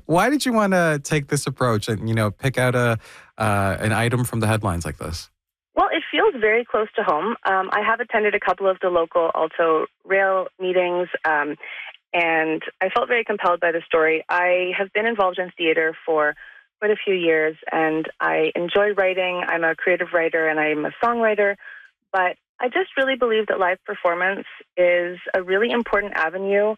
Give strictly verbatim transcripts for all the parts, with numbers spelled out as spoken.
Why did you want to take this approach and, you know, pick out a uh, an item from the headlines like this? Well, it feels very close to home. Um, I have attended a couple of the local Alto Rail meetings, um, and I felt very compelled by the story. I have been involved in theater for quite a few years, and I enjoy writing. I'm a creative writer, and I'm a songwriter, but I just really believe that live performance is a really important avenue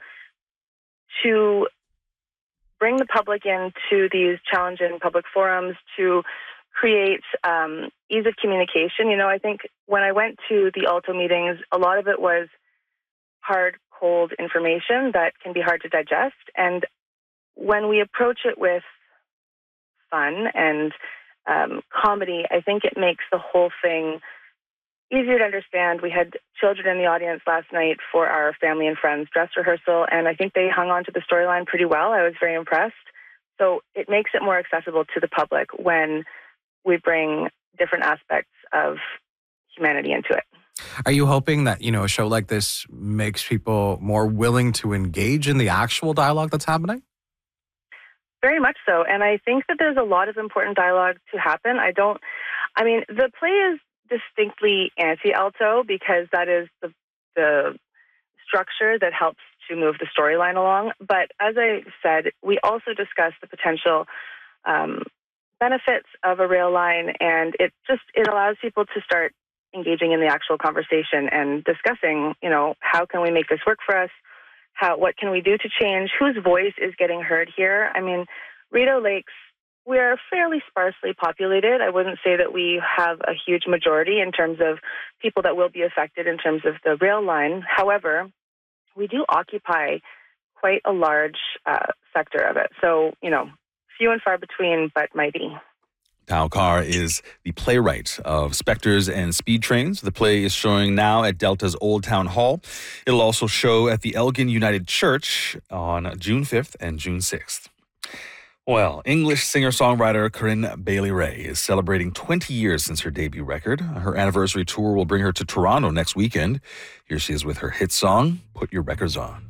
to bring the public into these challenging public forums, to create um, ease of communication. You know, I think when I went to the Alto meetings, a lot of it was hard, cold information that can be hard to digest. And when we approach it with fun and um, comedy, I think it makes the whole thing easier to understand. We had children in the audience last night for our family and friends dress rehearsal, and I think they hung on to the storyline pretty well. I was very impressed. So it makes it more accessible to the public when we bring different aspects of humanity into it. Are you hoping that, you know, a show like this makes people more willing to engage in the actual dialogue that's happening? Very much so. And I think that there's a lot of important dialogue to happen. I don't, I mean, the play is distinctly anti-Alto because that is the, the structure that helps to move the storyline along. But as I said, we also discuss the potential um, benefits of a rail line, and it just it allows people to start engaging in the actual conversation and discussing, you know, how can we make this work for us? How what can we do to change? Whose voice is getting heard here? I mean, Rideau Lakes, we are fairly sparsely populated. I wouldn't say that we have a huge majority in terms of people that will be affected in terms of the rail line. However, we do occupy quite a large uh, sector of it. So, you know, few and far between, but mighty. Thao Carr is the playwright of Spectres and Speed Trains. The play is showing now at Delta's Old Town Hall. It'll also show at the Elgin United Church on June fifth and June sixth. Well, English singer-songwriter Corinne Bailey Rae is celebrating twenty years since her debut record. Her anniversary tour will bring her to Toronto next weekend. Here she is with her hit song, Put Your Records On.